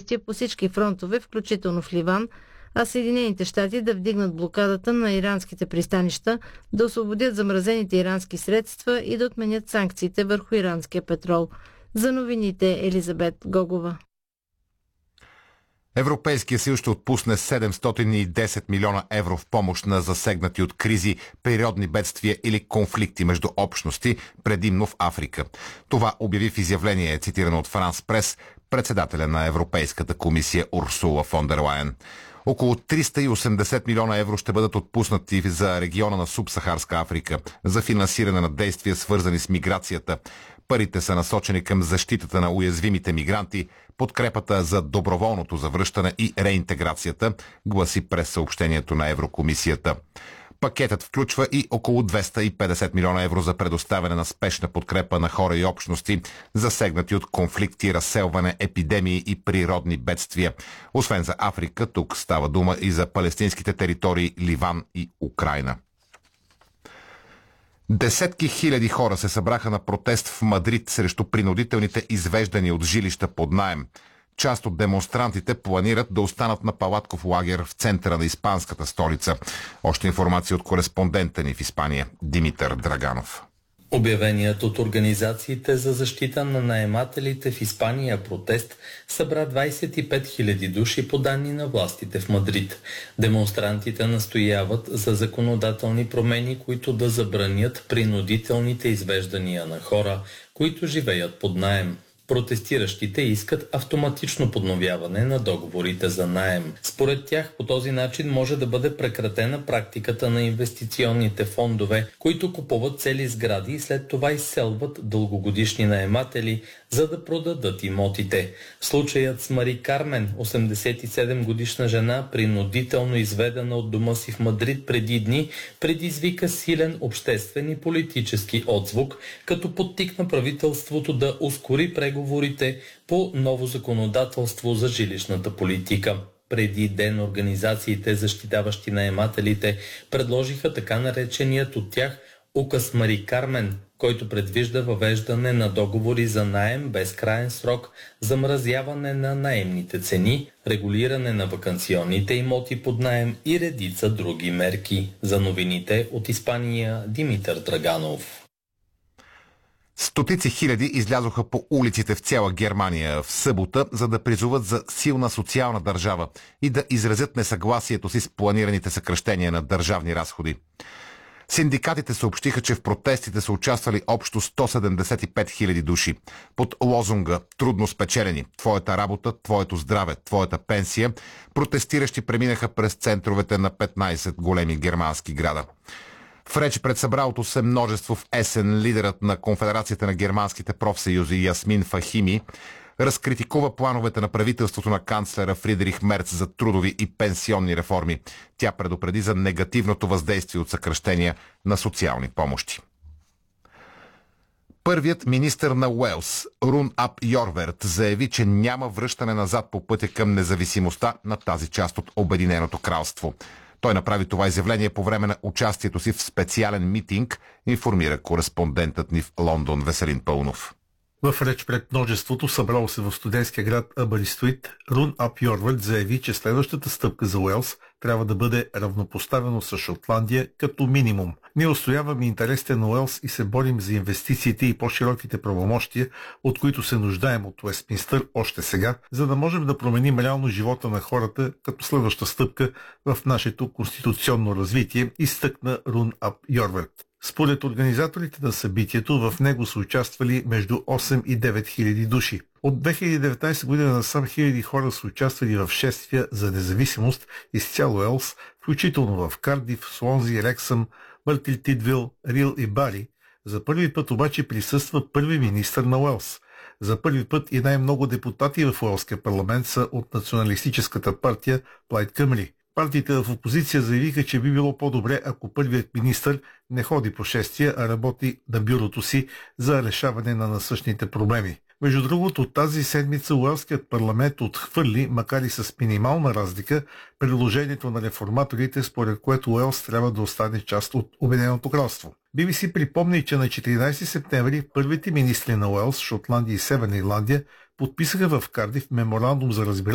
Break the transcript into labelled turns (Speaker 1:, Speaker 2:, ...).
Speaker 1: действия по всички фронтове, включително в Ливан, а Съединените щати да вдигнат блокадата на иранските пристанища, да освободят замразените ирански средства и да отменят санкциите върху иранския петрол. За новините Елизабет Гогова.
Speaker 2: Европейския съюз ще отпусне 710 милиона евро в помощ на засегнати от кризи, природни бедствия или конфликти между общности, предимно в Африка. Това обяви в изявление, цитирано от Франс Прес, председателя на Европейската комисия Урсула фон дер Лайен. Около 380 милиона евро ще бъдат отпуснати за региона на Субсахарска Африка за финансиране на действия, свързани с миграцията. Парите са насочени към защитата на уязвимите мигранти, подкрепата за доброволното завръщане и реинтеграцията, гласи през съобщението на Еврокомисията. Пакетът включва и около 250 милиона евро за предоставяне на спешна подкрепа на хора и общности, засегнати от конфликти, разселване, епидемии и природни бедствия. Освен за Африка, тук става дума и за палестинските територии Ливан и Украйна. Десетки хиляди хора се събраха на протест в Мадрид срещу принудителните извеждания от жилища под наем. Част от демонстрантите планират да останат на палатков лагер в центъра на испанската столица. Още информация от кореспондента ни в Испания Димитър Драганов.
Speaker 3: Обявеният от организациите за защита на наемателите в Испания протест събра 25 000 души по данни на властите в Мадрид. Демонстрантите настояват за законодателни промени, които да забранят принудителните извеждания на хора, които живеят под наем. Протестиращите искат автоматично подновяване на договорите за наем. Според тях по този начин може да бъде прекратена практиката на инвестиционните фондове, които купуват цели сгради и след това изселват дългогодишни наематели, за да продадат имотите. Случаят с Мари Кармен, 87 годишна жена, принудително изведена от дома си в Мадрид преди дни, предизвика силен обществен и политически отзвук, като подтикна правителството да ускори преговорите по ново законодателство за жилищната политика. Преди ден организациите, защитаващи наемателите, предложиха така нареченият от тях указ Мари Кармен, който предвижда въвеждане на договори за наем без краен срок, замразяване на наемните цени, регулиране на ваканционните имоти под наем и редица други мерки. За новините от Испания Димитър Драганов.
Speaker 2: Стотици хиляди излязоха по улиците в цяла Германия в събота, за да призоват за силна социална държава и да изразят несъгласието си с планираните съкращения на държавни разходи. Синдикатите съобщиха, че в протестите са участвали общо 175 000 души. Под лозунга «Трудно спечелени. Твоята работа, твоето здраве, твоята пенсия» протестиращи преминаха през центровете на 15 големи германски града. В реч пред събралото се множество в есен лидерът на Конфедерацията на германските профсъюзи Ясмин Фахими разкритикува плановете на правителството на канцлера Фридрих Мерц за трудови и пенсионни реформи. Тя предупреди за негативното въздействие от съкращения на социални помощи. Първият министър на Уелс, Рун Ап Йорверт, заяви, че няма връщане назад по пътя към независимостта на тази част от Обединеното кралство. Той направи това изявление по време на участието си в специален митинг, информира кореспондентът ни в Лондон Веселин Пълнов.
Speaker 4: В реч пред множеството, събрало се в студентския град Абъри-Стрит, Рун Ап Йорвард заяви, че следващата стъпка за Уелс трябва да бъде равнопоставено с Шотландия като минимум. Ние устояваме интересите на Уелс и се борим за инвестициите и по-широките правомощия, от които се нуждаем от Уестминстър още сега, за да можем да променим реално живота на хората като следваща стъпка в нашето конституционно развитие, изтъкна Рун Ап Йорвард. Според организаторите на събитието, в него са участвали между 8 и 9 хиляди души. От 2019 година насам хиляди хора са участвали в шествия за независимост из цял Уелс, включително в Кардиф, Слонзи, Рексъм, Мъртил Тидвил, Рил и Бари. За първи път обаче присъства първи министър на Уелс. За първи път и най-много депутати в Уелския парламент са от националистическата партия Плайд Къмри. Партиите в опозиция заявиха, че би било по-добре, ако първият министър не ходи по шествия, а работи на бюрото си за решаване на насъщните проблеми. Между другото, тази седмица Уелският парламент отхвърли, макар и с минимална разлика, предложението на реформаторите, според което Уелс трябва да остане част от Обединеното кралство. BBC припомни, че на 14 септември първите министри на Уелс, Шотландия и Северна Ирландия подписаха в Кардиф меморандум за разбирателство